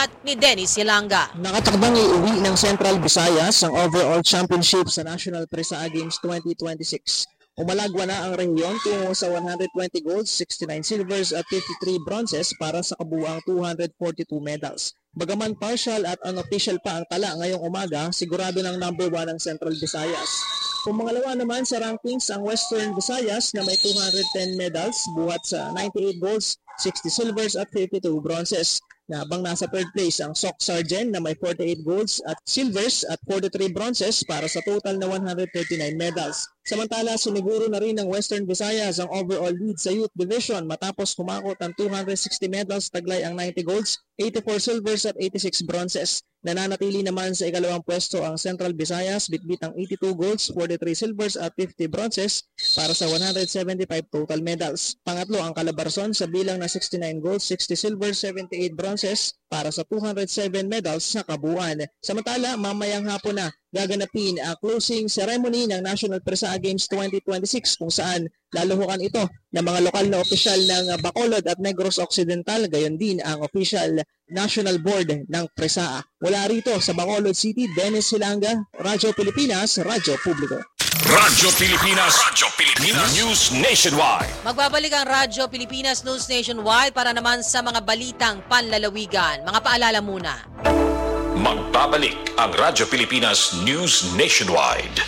ulat ni Dennis Silanga. Nakatakdang iuwi ng Central Visayas ang overall championship sa National Presa Games 2026. Umalagwa na ang rehiyon tungo sa 120 golds, 69 silvers at 53 bronzes para sa kabuuang 242 medals. Bagaman partial at unofficial pa ang tala ngayong umaga, sigurado ng number 1 ang Central Visayas. Pumangalawa naman sa rankings ang Western Visayas na may 210 medals buhat sa 98 golds, 60 silvers at 52 bronzes. Habang nasa third place ang Soc Sargent na may 48 golds at silvers at 43 bronzes para sa total na 139 medals. Samantala, siniguro na rin ng Western Visayas ang overall lead sa youth division matapos humakot ang 260 medals, taglay ang 90 golds, 84 silvers at 86 bronzes. Nananatili naman sa ikalawang pwesto ang Central Visayas, bitbit ang 82 golds, 43 silvers at 50 bronzes para sa 175 total medals. Pangatlo ang Calabarzon sa bilang na 69 golds, 60 silvers, 78 bronzes para sa 207 medals sa kabuuan. Samantala, mamayang hapon na gaganapin ang closing ceremony ng National Presa Games 2026 kung saan laluhukan ito ng mga lokal na opisyal ng Bacolod at Negros Occidental, gayon din ang official National Board ng Presa. Mula rito sa Bacolod City, Dennis Silanga, Radyo Pilipinas, Radyo Publiko. Radyo Pilipinas News Nationwide. Magbabalik ang Radyo Pilipinas News Nationwide para naman sa mga balitang panlalawigan. Mga paalala muna. Magbabalik ang Radyo Pilipinas News Nationwide.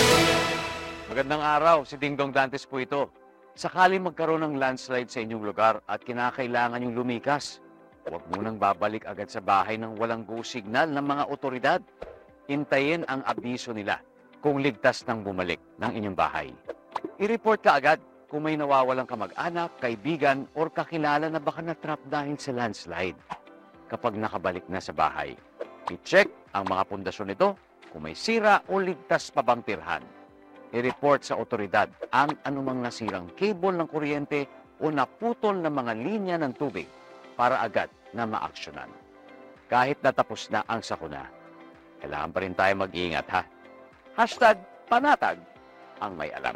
Magandang araw, si Dingdong Dantes po ito. Sakali magkaroon ng landslide sa inyong lugar at kinakailangan yung lumikas, huwag munang babalik agad sa bahay ng walang go signal ng mga otoridad. Hintayin ang abiso nila kung ligtas nang bumalik ng inyong bahay. I-report ka agad kung may nawawalang kamag-anak, kaibigan, or kakilala na baka na-trap dahil sa landslide. Kapag nakabalik na sa bahay, i-check ang mga pundasyon nito kung may sira o ligtas pa bang tirhan. I-report sa otoridad ang anumang nasirang cable ng kuryente o naputol na mga linya ng tubig para agad na maaksyonan. Kahit natapos na ang sakuna, kailangan pa rin tayo mag-iingat ha. #panatag ang may alam.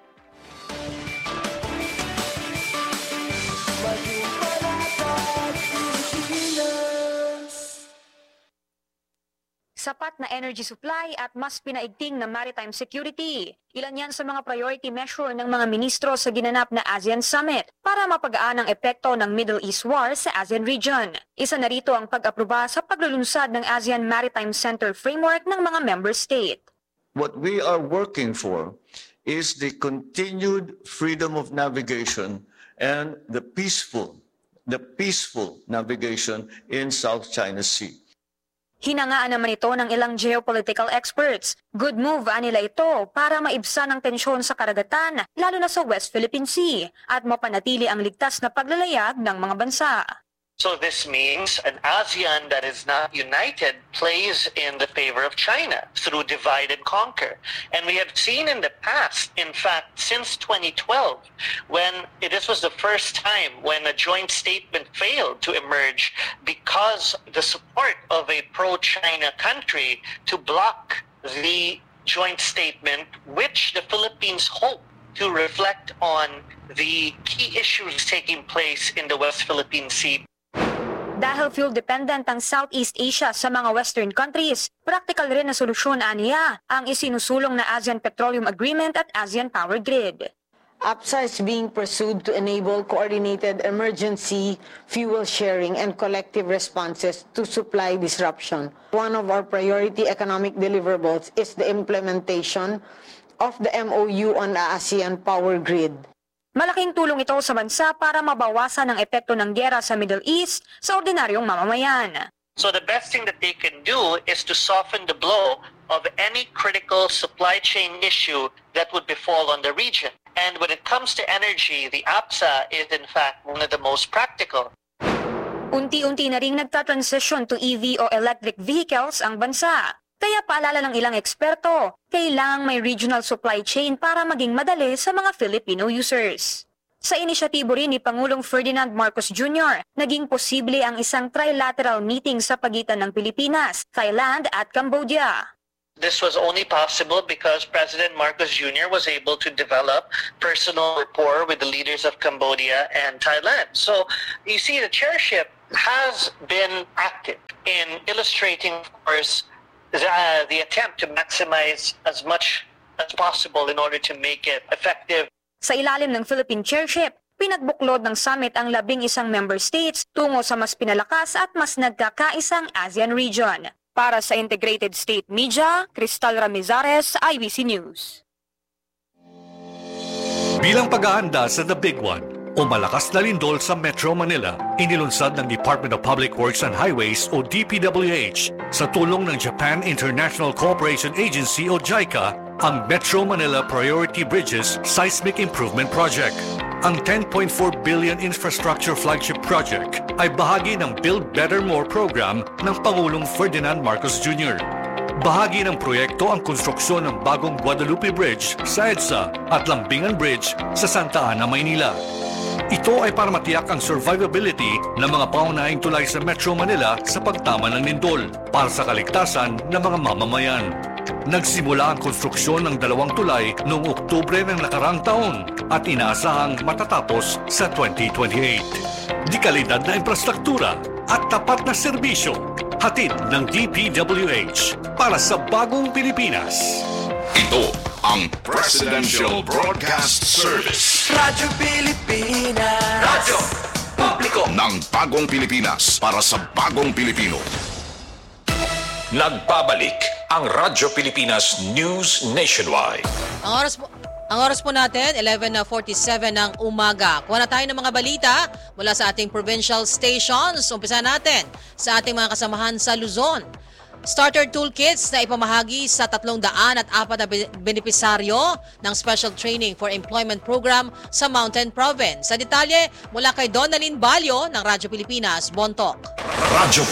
Sapat na energy supply at mas pinaigting na maritime security. Ilan yan sa mga priority measure ng mga ministro sa ginanap na ASEAN Summit para mapagaan ang epekto ng Middle East War sa ASEAN region. Isa na rito ang pag-aproba sa paglulunsad ng ASEAN Maritime Center Framework ng mga member state. What we are working for is the continued freedom of navigation and the peaceful navigation in South China Sea. Hinangaan naman ito ng ilang geopolitical experts. Good move nila ito para maibsan ang tensyon sa karagatan, lalo na sa West Philippine Sea, at mapanatili ang ligtas na paglalayag ng mga bansa. So this means an ASEAN that is not united plays in the favor of China through divide and conquer. And we have seen in the past, in fact, since 2012, when this was the first time when a joint statement failed to emerge because the support of a pro-China country to block the joint statement, which the Philippines hope to reflect on the key issues taking place in the West Philippine Sea. Dahil fuel-dependent ang Southeast Asia sa mga Western countries, practical rin na solusyon aniya ang isinusulong na ASEAN Petroleum Agreement at ASEAN Power Grid. APSA is being pursued to enable coordinated emergency fuel sharing and collective responses to supply disruption. One of our priority economic deliverables is the implementation of the MOU on the ASEAN Power Grid. Malaking tulong ito sa bansa para mabawasan ang epekto ng giyera sa Middle East sa ordinaryong mamamayan. So the best thing that they can do is to soften the blow of any critical supply chain issue that would befall on the region. And when it comes to energy, the APSA is in fact one of the most practical. Unti-unti na ring nagta-transition to EV o electric vehicles ang bansa. Kaya paalala ng ilang eksperto, kailangang may regional supply chain para maging madali sa mga Filipino users. Sa inisyatibo rin ni Pangulong Ferdinand Marcos Jr., naging posible ang isang trilateral meeting sa pagitan ng Pilipinas, Thailand at Cambodia. This was only possible because President Marcos Jr. was able to develop personal rapport with the leaders of Cambodia and Thailand. So you see, the chairship has been active in illustrating, of course, the attempt to maximize as much as possible in order to make it effective. Sa ilalim ng Philippine chairship, pinagbuklod ng summit ang 11 member states tungo sa mas pinalakas at mas nagkakaisang ASEAN region. Para sa Integrated State Media, Cristal Ramizares, IBC News. Bilang pag-aanda sa The Big One o malakas na lindol sa Metro Manila, inilunsad ng Department of Public Works and Highways o DPWH sa tulong ng Japan International Cooperation Agency o JICA ang Metro Manila Priority Bridges Seismic Improvement Project. Ang 10.4 billion infrastructure flagship project ay bahagi ng Build Better More program ng Pangulong Ferdinand Marcos Jr. Bahagi ng proyekto ang konstruksyon ng bagong Guadalupe Bridge sa EDSA at Lambingan Bridge sa Santa Ana, Maynila. Ito ay para matiyak ang survivability ng mga pangunahing tulay sa Metro Manila sa pagtama ng lindol para sa kaligtasan ng mga mamamayan. Nagsimula ang konstruksyon ng 2 tulay noong Oktubre ng nakarang taon at inaasahang matatapos sa 2028. Di kalidad na infrastruktura at tapat na serbisyo, hatid ng DPWH para sa bagong Pilipinas. Ito ang Presidential Broadcast Service. Radyo Pilipinas. Radyo Publiko ng bagong Pilipinas para sa bagong Pilipino. Nagbabalik ang Radyo Pilipinas News Nationwide. Ang oras po natin, 11:47 ng umaga. Kuha na tayo ng mga balita mula sa ating provincial stations. Umpisa natin sa ating mga kasamahan sa Luzon. Starter toolkits na ipamahagi sa 304 na benepisaryo ng Special Training for Employment Program sa Mountain Province. Sa detalye, mula kay Donalyn Balyo ng Radyo Pilipinas, Bontoc. Radyo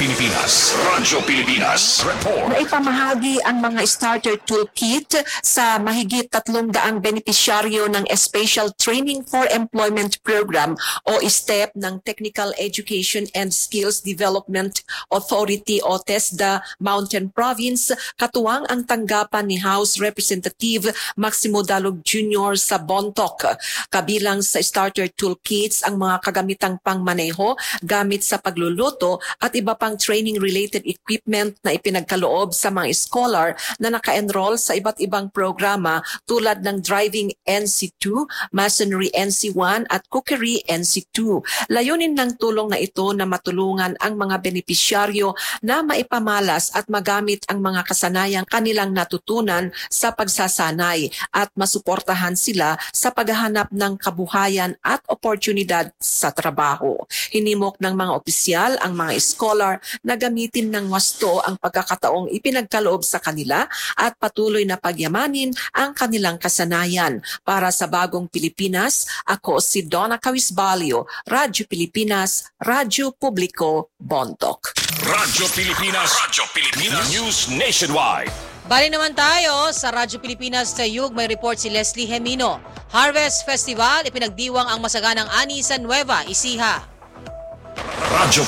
Pilipinas Report. Naipamahagi ang mga starter toolkit sa mahigit 300 benepisyaryo ng Special Training for Employment Program o STEP ng Technical Education and Skills Development Authority o TESDA Mountain Province, katuwang ang tanggapan ni House Representative Maximo Dalog Jr. sa Bontoc. Kabilang sa starter toolkits ang mga kagamitang pangmaneho, gamit sa pagluluto at iba pang training-related equipment na ipinagkaloob sa mga scholar na naka-enroll sa iba't ibang programa tulad ng Driving NC2, Masonry NC1 at Cookery NC2. Layunin ng tulong na ito na matulungan ang mga benepisyaryo na maipamalas at magamit ang mga kasanayang kanilang natutunan sa pagsasanay at masuportahan sila sa paghahanap ng kabuhayan at oportunidad sa trabaho. Hinimok ng mga opisyal ang mga scholar na gamitin ng wasto ang pagkakataong ipinagkaloob sa kanila at patuloy na pagyamanin ang kanilang kasanayan. Para sa bagong Pilipinas, ako si Donna Cawisbalio, Radyo Pilipinas, Radyo Publiko, Bontoc. Radyo Pilipinas News Nationwide. Bali naman tayo sa Radyo Pilipinas sa Yug, may report si Leslie Hemino. Harvest Festival, ipinagdiwang ang masaganang ani sa Nueva Ecija. Radyo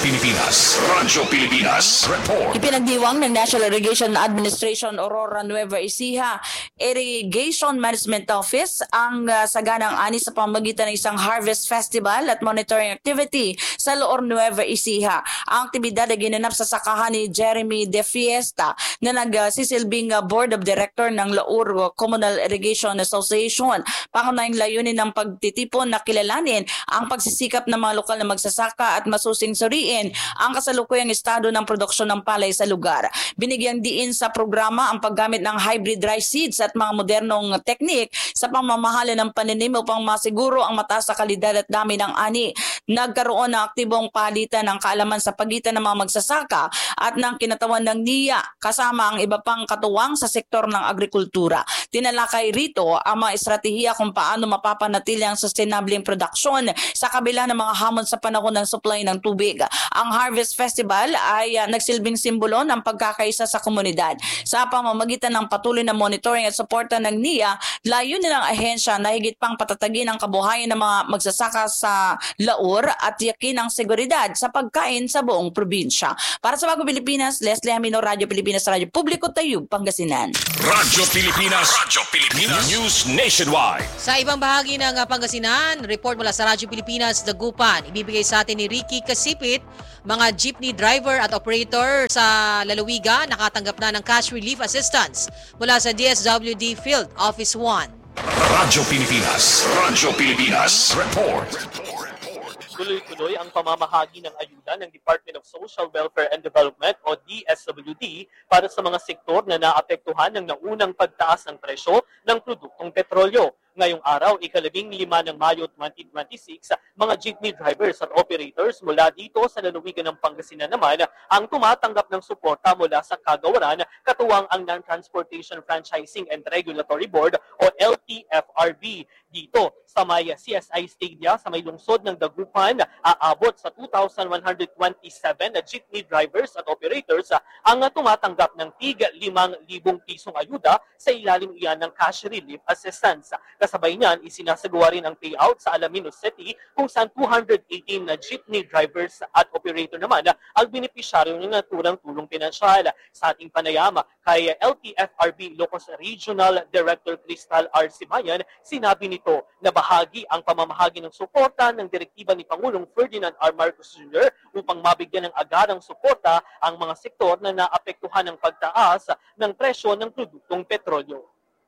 Pilipinas Report. Ipinagdiwang ng National Irrigation Administration Aurora Nueva Ecija Irrigation Management Office ang saganang ani sa pamamagitan ng isang Harvest Festival at monitoring activity sa Loor Nueva Ecija. Ang aktibidad ay ginanap sa sakahan ni Jeremy De Fiesta na nagsisilbing Board of Director ng Loor Communal Irrigation Association. Pangunahing layunin ng pagtitipon na kilalanin ang pagsisikap ng mga lokal na magsasaka at masusing suriin ang kasalukuyang estado ng produksyon ng palay sa lugar. Binigyang diin sa programa ang paggamit ng hybrid dry seeds at mga modernong teknik sa pamamahala ng paninim upang masiguro ang mataas na kalidad at dami ng ani. Nagkaroon ng aktibong palitan ng kaalaman sa pagitan ng mga magsasaka at ng kinatawan ng NIA kasama ang iba pang katuwang sa sektor ng agrikultura. tinalakay rito ang mga estratehiya kung paano mapapanatili ang sustainableng produksyon sa kabila ng mga hamon sa panahon ng supply ng tubig. Ang Harvest Festival ay nagsilbing simbolo ng pagkakaisa sa komunidad. Sa pamamagitan ng patuloy na monitoring at suporta ng NIA, layunin ng ahensya na higit pang patatagin ang kabuhayan ng mga magsasaka sa Laur at yakin ang seguridad sa pagkain sa buong probinsya. Para sa Bagong Pilipinas, Leslie Hamino, Radyo Pilipinas, Radyo Publiko, Tayub, Pangasinan. Radyo Pilipinas News Nationwide. Sa ibang bahagi ng Pangasinan, report mula sa Radyo Pilipinas, Dagupan. Ibibigay sa atin ni Ricky Kasipit, mga jeepney driver at operator sa Lalawigan nakatanggap na ng cash relief assistance mula sa DSWD Field Office 1. Radyo Pilipinas Report. Tuloy-tuloy ang pamamahagi ng ayuda ng Department of Social Welfare and Development o DSWD para sa mga sektor na naapektuhan ng naunang pagtaas ng presyo ng produktong petrolyo. Ngayong araw, ika-15 ng Mayo 2026, mga jeepney drivers at operators mula dito sa lalawigan ng Pangasinan naman ang tumatanggap ng suporta mula sa kagawaran katuwang ang Non-Transportation Franchising and Regulatory Board o LTFRB. Dito sa may CSI Stadia sa may lungsod ng Dagupan, aabot sa 2,127 na jeepney drivers at operators ang tumatanggap ng tig 5,000 pisong ayuda sa ilalim iyan ng cash relief assistance. Kasabay niyan, isinasagawa rin ang payout sa Alaminos City kung saan 218 na jeepney drivers at operator naman ang benepisyaryo ng naturang tulong pinansyal. Sa ating panayama kay LTFRB Ilocos Regional Director Crystal R. Simayan, sinabi nito na bahagi ang pamamahagi ng suporta ng direktiba ni Pangulong Ferdinand R. Marcos Jr. upang mabigyan ng agarang suporta ang mga sektor na naapektuhan ng pagtaas ng presyo ng produktong petrolyo.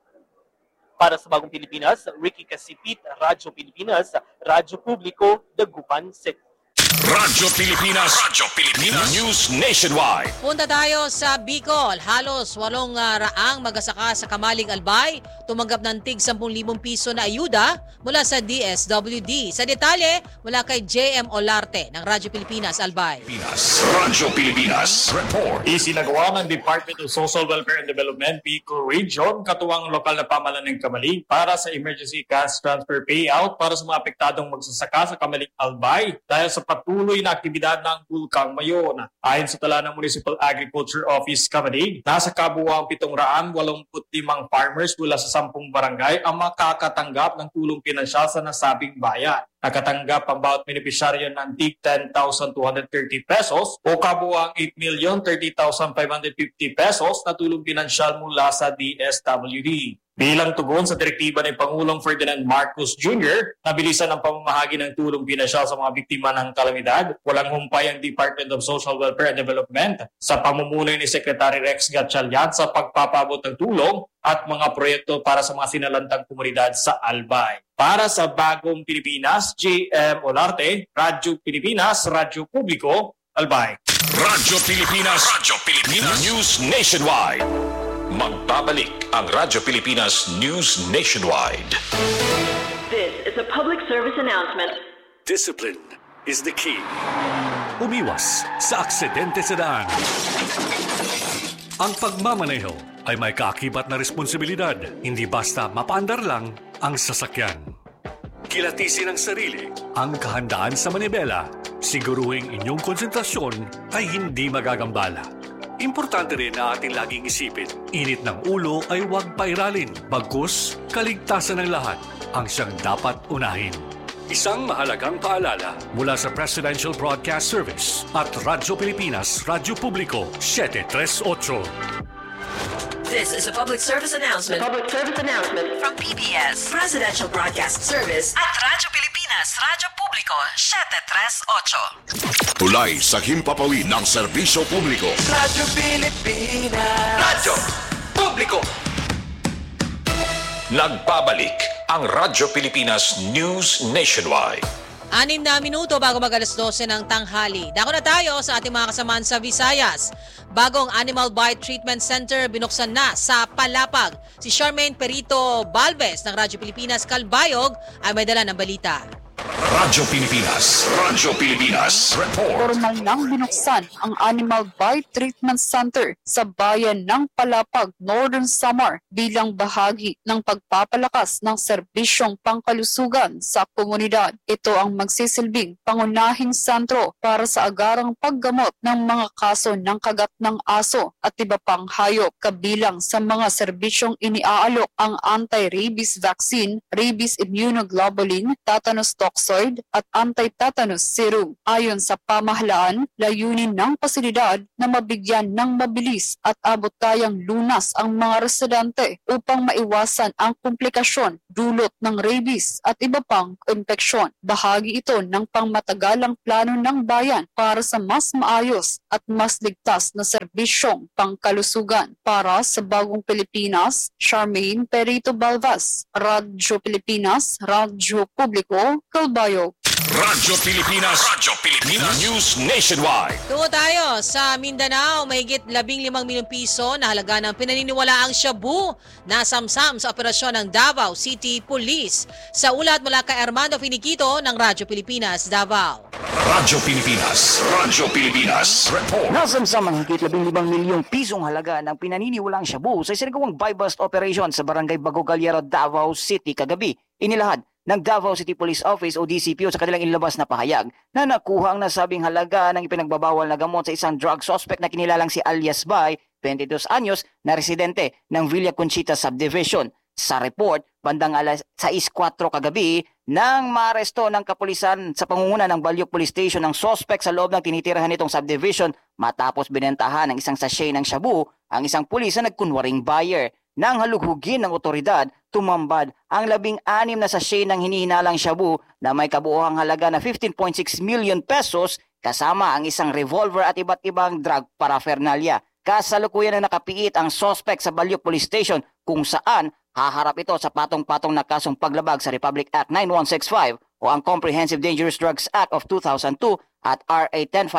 Para sa Bagong Pilipinas, Ricky Kasipit, Radyo Pilipinas, Radyo Publiko, Dagupan City. Radyo Pilipinas News Nationwide. Punta tayo sa Bicol. Halos 800 magsasaka sa Kamalig Albay tumanggap ng tig 10,000 piso na ayuda mula sa DSWD. Sa detalye, mula kay JM Olarte ng Radyo Pilipinas Albay. Radyo Pilipinas Report. Isinagawa ng Department of Social Welfare and Development, Bicol Region, katuwang lokal na pamahalaan ng Kamalig para sa emergency cash transfer payout para sa mga apektadong magsasaka sa Kamalig Albay dahil sa patuloy na aktibidad ng Bulkang Mayon. Ayon sa tala ng Municipal Agriculture Office Kamalig, nasa kabuuang 785 farmers mula sa 10 barangay ang makakatanggap ng tulong pinansyal sa nasabing bayan. Nakatanggap ang bawat benepisyaryo ng tig 10,230 pesos o kabuuang 8,030,550 pesos na tulong pinansyal mula sa DSWD. Bilang tugon sa direktiba ni Pangulong Ferdinand Marcos Jr. na bilisan ang pamamahagi ng tulong pinansyal sa mga biktima ng kalamidad, walang humpay ang Department of Social Welfare and Development sa pamumuno ni Secretary Rex Gatchalian sa pagpapabot ng tulong at mga proyekto para sa mga sinalantang komunidad sa Albay. Para sa Bagong Pilipinas, JM Olarte, Radyo Pilipinas, Radyo Publiko, Albay. Radyo Pilipinas News Nationwide. Magbabalik ang Radyo Pilipinas News Nationwide. This is a public service announcement. Discipline is the key. Umiwas sa aksidente sa daan. Ang pagmamaneho ay may kaakibat na responsibilidad. Hindi basta mapaandar lang ang sasakyan. Kilatisin ang sarili, ang kahandaan sa manibela. Siguruhing inyong konsentrasyon ay hindi magagambala. Importante rin na ating laging isipin, init ng ulo ay huwag pairalin. Bagkus, kaligtasan ng lahat ang siyang dapat unahin. Isang mahalagang paalala mula sa Presidential Broadcast Service at Radyo Pilipinas, Radyo Publiko, 738. This is a public service announcement. From PBS, Presidential Broadcast Service at Radyo Pilipinas, Radyo Publiko, 738. Tulay sa himpapawid ng serbisyo publiko. Radyo Pilipinas. Radyo Publiko. Nagbabalik ang Radyo Pilipinas News Nationwide. 6 na minuto bago mag-alas 12 ng tanghali. Dako na tayo sa ating mga kasamahan sa Visayas. Bagong Animal Bite Treatment Center binuksan na sa Palapag. Si Charmaine Perito Balves ng Radyo Pilipinas Kalbayog ay may dala ng balita. Radyo Pilipinas. Radyo Pilipinas. Report. Formal nang binuksan ang Animal Bite Treatment Center sa bayan ng Palapag, Northern Samar bilang bahagi ng pagpapalakas ng serbisyong pangkalusugan sa komunidad. Ito ang magsisilbing pangunahing sentro para sa agarang paggamot ng mga kaso ng kagat ng aso at iba pang hayop. Kabilang sa mga serbisyong iniaalok ang anti-rabies vaccine, rabies immunoglobulin, tetanus toxoid at anti-tetanus serum. Ayon sa pamahalaan, layunin ng pasilidad na mabigyan ng mabilis at abot-kayang lunas ang mga residente upang maiwasan ang komplikasyon dulot ng rabies at iba pang impeksyon. Bahagi ito ng pangmatagalang plano ng bayan para sa mas maayos at mas ligtas na serbisyong pangkalusugan. Para sa Bagong Pilipinas, Charmaine Perito Balvas, Radyo Pilipinas, Radyo Publiko, Calbayog. Radyo Pilipinas. Radyo Pilipinas. News Nationwide. Tungo tayo sa Mindanao, mahigit 15 milyong piso na halaga ng pinaniniwalaang shabu na samsam sa operasyon ng Davao City Police. Sa ulat mula kay Armando Finiquito ng Radyo Pilipinas, Davao. Radyo Pilipinas. Radyo Pilipinas. Report. Nasamsam ang higit 15 milyong pisong halaga ng pinaniniwalaang shabu sa isinagawang buy-bust operation sa Barangay Bagocaliero, Davao City kagabi. Inilahad ng Davao City Police Office o DCPO sa kanilang inilabas na pahayag na nakuha ang nasabing halaga ng ipinagbabawal na gamot sa isang drug suspect na kinilalang si alias Bay, 22 anyos, na residente ng Villa Conchita Subdivision. Sa report, bandang alas 6:04 kagabi, nang maaresto ng kapulisan sa pangunguna ng Balyok Police Station ng suspect sa loob ng tinitirahan nitong subdivision matapos binentahan ng isang sachet ng shabu ang isang pulis na nagkunwaring buyer. Nang halughugin ng otoridad, tumambad ang 16 na sachet ng hinihinalang shabu na may kabuohang halaga na 15.6 million pesos kasama ang isang revolver at iba't ibang drug paraphernalia. Kasalukuyan na nakapiit ang suspect sa Balyok Police Station kung saan haharap ito sa patong-patong na kasong paglabag sa Republic Act 9165 o ang Comprehensive Dangerous Drugs Act of 2002 at RA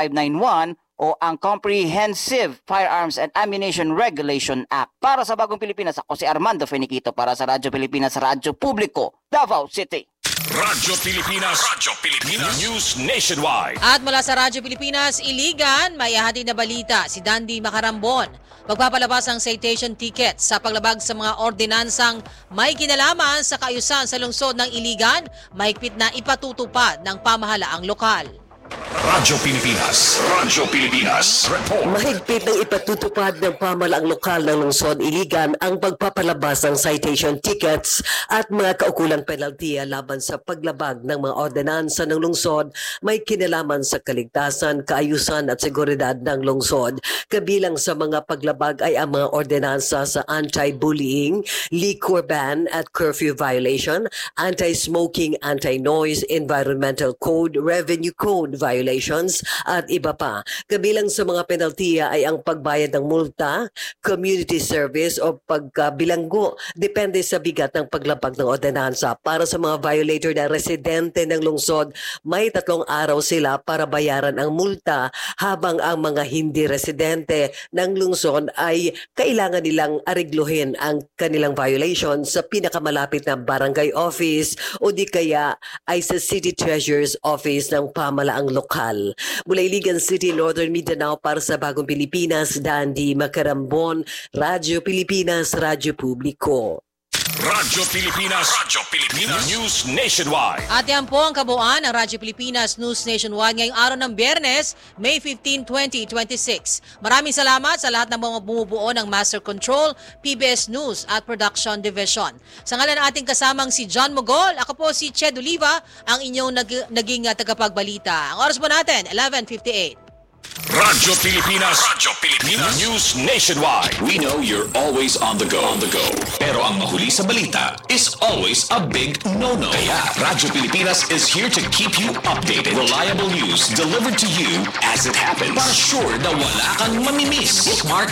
10591 o ang Comprehensive Firearms and Ammunition Regulation Act. Para sa Bagong Pilipinas, ako si Armando Finiquito para sa Radyo Pilipinas, Radyo Publiko, Davao City. Radyo Pilipinas. Radyo Pilipinas. News Nationwide. At mula sa Radyo Pilipinas, Iligan, may ihatid na balita si Dandy Macarambon. Magpapalabas ang citation tickets sa paglabag sa mga ordinansang may kinalaman sa kaayusan sa lungsod ng Iligan, mahigpit na ipatutupad ng pamahalaang lokal. Radyo Pilipinas. Radyo Pilipinas. Report. Mahigpit ng ipatutupad ng pamahalaang lokal ng lungsod Iligan ang pagpapalabas ng citation tickets at mga kaukulang penaltiya laban sa paglabag ng mga ordinansa ng lungsod may kinalaman sa kaligtasan, kaayusan at seguridad ng lungsod. Kabilang sa mga paglabag ay ang mga ordinansa sa anti-bullying, liquor ban at curfew violation, anti-smoking, anti-noise, environmental code, revenue code violations at iba pa. Kabilang sa mga penaltiya ay ang pagbayad ng multa, community service o pagkabilanggo depende sa bigat ng paglabag ng ordinansa. Para sa mga violator na residente ng lungsod, may 3 araw sila para bayaran ang multa habang ang mga hindi residente ng lungsod ay kailangan nilang arigluhin ang kanilang violation sa pinakamalapit na barangay office o di kaya ay sa City Treasurer's Office ng pamahalaang lokal. Mula Iligan City, Northern Mindanao para sa Bagong Pilipinas, Dandy Macarambon, Radyo Pilipinas, Radyo Publiko. Radyo Pilipinas. Radyo Pilipinas. News Nationwide. At yan po ang kabuuan ng Radyo Pilipinas News Nationwide ngayong araw ng Biyernes, May 15, 2026. Maraming salamat sa lahat ng mga bumubuo ng Master Control, PBS News at Production Division. Sa ngalan ng ating kasamang si John Mogol, ako po si Ched Oliva, ang inyong naging tagapagbalita. Ang oras po natin, 11:58. Radyo Pilipinas. Radyo Pilipinas. News Nationwide. We know you're always on the go. Pero ang mahuli sa balita is always a big no-no. Kaya Radyo Pilipinas is here to keep you updated. Reliable news delivered to you as it happens. Para sure na wala kang mamimiss. Bookmark